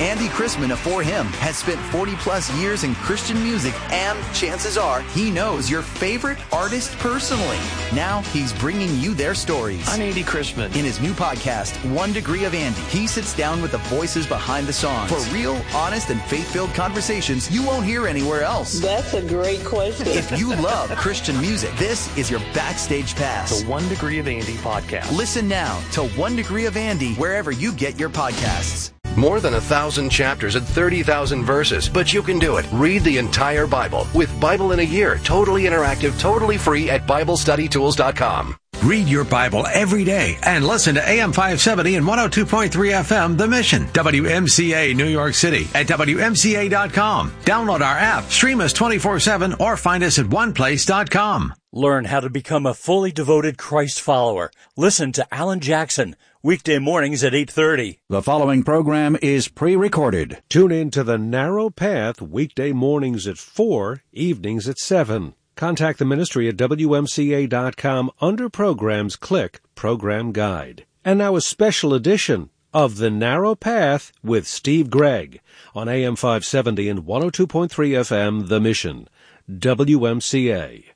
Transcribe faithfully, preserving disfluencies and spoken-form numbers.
Andy Chrisman of For Him has spent forty plus years in Christian music, and chances are he knows your favorite artist personally. Now he's bringing you their stories. I'm Andy Chrisman. In his new podcast, One Degree of Andy, he sits down with the voices behind the songs for real, honest, and faith-filled conversations you won't hear anywhere else. That's a great question. If you love Christian music, this is your backstage pass. The One Degree of Andy podcast. Listen now to One Degree of Andy wherever you get your podcasts. More than a thousand chapters and thirty thousand verses, but you can do it. Read the entire Bible with Bible in a Year, totally interactive, totally free at Bible Study Tools dot com. Read your Bible every day and listen to A M five seventy and one oh two point three F M, The Mission, W M C A New York City at W M C A dot com. Download our app, stream us twenty-four seven, or find us at one place dot com. Learn how to become a fully devoted Christ follower. Listen to Alan Jackson, weekday mornings at eight thirty. The following program is pre-recorded. Tune in to The Narrow Path, weekday mornings at four, evenings at seven. Contact the ministry at W M C A dot com. Under Programs, click Program Guide. And now a special edition of The Narrow Path with Steve Gregg on A M five seventy and one oh two point three F M, The Mission, W M C A.